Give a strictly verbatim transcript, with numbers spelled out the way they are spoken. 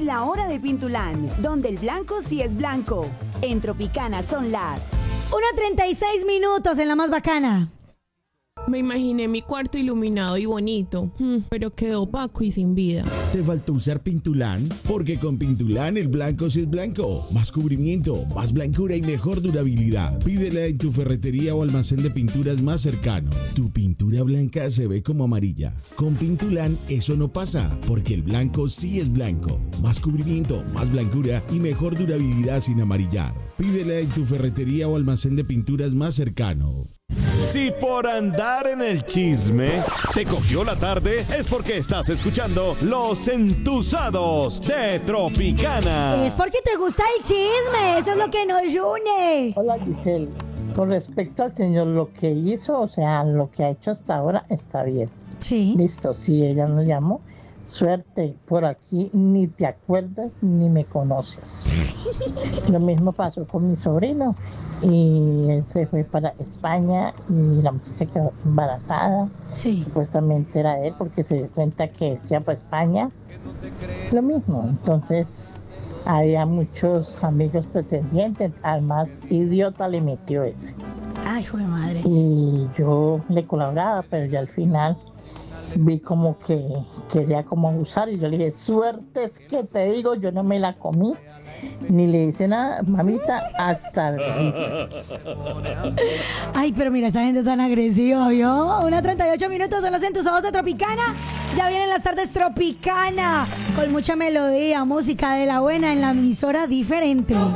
la hora de Pintulán, donde el blanco sí es blanco. En Tropicana son las una treinta y seis minutos en la más bacana. Me imaginé mi cuarto iluminado y bonito, pero quedó opaco y sin vida. ¿Te faltó usar Pintulán? Porque con Pintulán el blanco sí es blanco. Más cubrimiento, más blancura y mejor durabilidad. Pídela en tu ferretería o almacén de pinturas más cercano. Tu pintura blanca se ve como amarilla. Con Pintulán eso no pasa, porque el blanco sí es blanco. Más cubrimiento, más blancura y mejor durabilidad sin amarillar. Pídela en tu ferretería o almacén de pinturas más cercano. Si por andar en el chisme te cogió la tarde, es porque estás escuchando Los Entusados de Tropicana. Es porque te gusta el chisme, eso es lo que nos une. Hola Giselle, con respecto al señor, lo que hizo, o sea, lo que ha hecho hasta ahora está bien. Sí. Listo, si ella nos llamó, suerte, por aquí ni te acuerdas ni me conoces. Lo mismo pasó con mi sobrino y él se fue para España y la muchacha quedó embarazada. Sí. Supuestamente era él porque se dio cuenta que se iba para España. Lo mismo, entonces había muchos amigos pretendientes, al más idiota le metió ese. Ay, hijo de madre. Y yo le colaboraba, pero ya al final vi como que quería como abusar y yo le dije, suerte es que te digo, yo no me la comí, ni le hice nada, mamita, hasta ahorita. Ay, pero mira, esta gente tan agresiva, ¿vio? una treinta y ocho minutos son los Entusados de Tropicana. Ya vienen las tardes Tropicana, con mucha melodía, música de la buena en la emisora diferente.